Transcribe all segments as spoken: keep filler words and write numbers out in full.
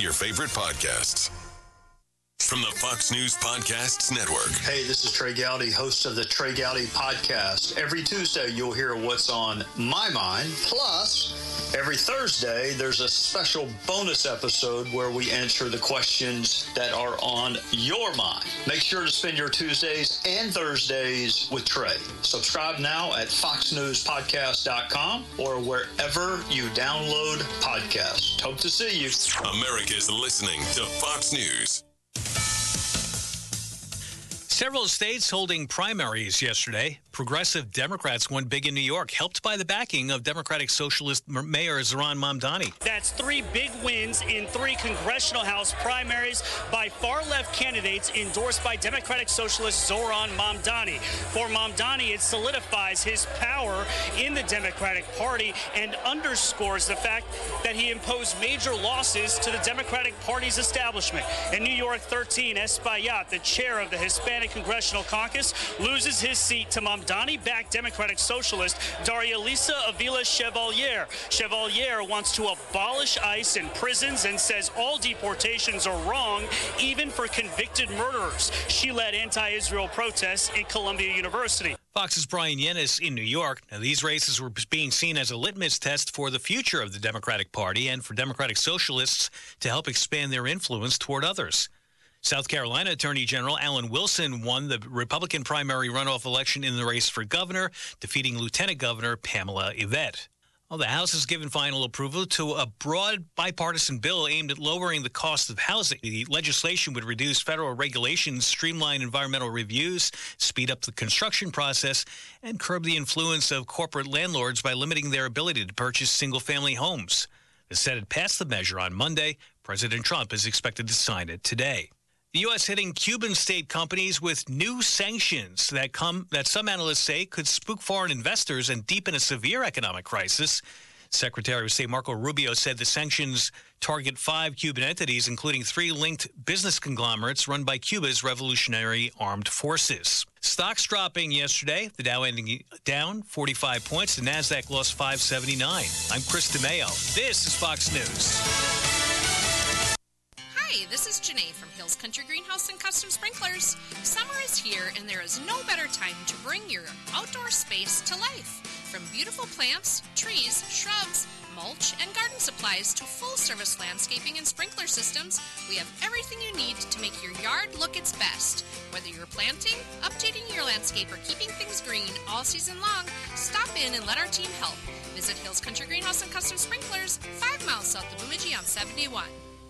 your favorite podcasts. From the Fox News Podcasts Network. Hey, this is Trey Gowdy, host of the Trey Gowdy Podcast. Every Tuesday, you'll hear what's on my mind. Plus, every Thursday, there's a special bonus episode where we answer the questions that are on your mind. Make sure to spend your Tuesdays and Thursdays with Trey. Subscribe now at fox news podcast dot com or wherever you download podcasts. Hope to see you. America's listening to Fox News. Several states holding primaries yesterday. Progressive Democrats won big in New York, helped by the backing of Democratic Socialist Mayor Zohran Mamdani. That's three big wins in three congressional House primaries by far-left candidates endorsed by Democratic Socialist Zohran Mamdani. For Mamdani, it solidifies his power in the Democratic Party and underscores the fact that he imposed major losses to the Democratic Party's establishment. In New York thirteen, Espaillat, the chair of the Hispanic Congressional Caucus, loses his seat to Mamdani-backed Democratic Socialist Daria Lisa Avila Chevalier. Chevalier wants to abolish ICE in prisons and says all deportations are wrong, even for convicted murderers. She led anti-Israel protests in Columbia University. Fox's Brian Yennis in New York. Now, these races were being seen as a litmus test for the future of the Democratic Party and for Democratic Socialists to help expand their influence toward others. South Carolina Attorney General Alan Wilson won the Republican primary runoff election in the race for governor, defeating Lieutenant Governor Pamela Yvette. Well, the House has given final approval to a broad bipartisan bill aimed at lowering the cost of housing. The legislation would reduce federal regulations, streamline environmental reviews, speed up the construction process, and curb the influence of corporate landlords by limiting their ability to purchase single-family homes. The Senate passed the measure on Monday. President Trump is expected to sign it today. The U S hitting Cuban state companies with new sanctions that come that some analysts say could spook foreign investors and deepen a severe economic crisis. Secretary of State Marco Rubio said the sanctions target five Cuban entities, including three linked business conglomerates run by Cuba's Revolutionary Armed Forces. Stocks dropping yesterday. The Dow ending down forty-five points. The Nasdaq lost five seventy-nine. I'm Chris DeMayo. This is Fox News. Hi, this is Janae from Hills Country Greenhouse and Custom Sprinklers. Summer is here, and there is no better time to bring your outdoor space to life. From beautiful plants, trees, shrubs, mulch, and garden supplies to full-service landscaping and sprinkler systems, we have everything you need to make your yard look its best. Whether you're planting, updating your landscape, or keeping things green all season long, stop in and let our team help. Visit Hills Country Greenhouse and Custom Sprinklers, five miles south of Bemidji on seventy-one.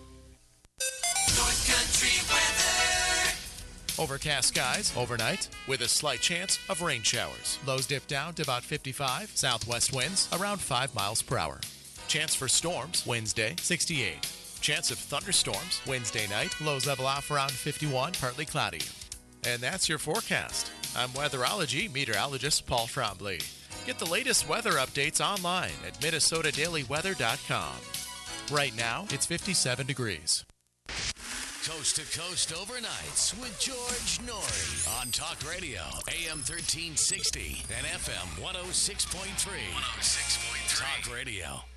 North Country weather. Overcast skies overnight with a slight chance of rain showers. Lows dip down to about fifty-five. Southwest winds around five miles per hour. Chance for storms Wednesday, sixty-eight. Chance of thunderstorms Wednesday night. Lows level off around fifty-one, partly cloudy. And that's your forecast. I'm weatherology meteorologist Paul Trombley. Get the latest weather updates online at minnesota daily weather dot com. Right now, it's fifty-seven degrees. Coast to Coast Overnights with George Norrie on Talk Radio, A M thirteen sixty and F M one oh six point three. one oh six point three. Talk Radio.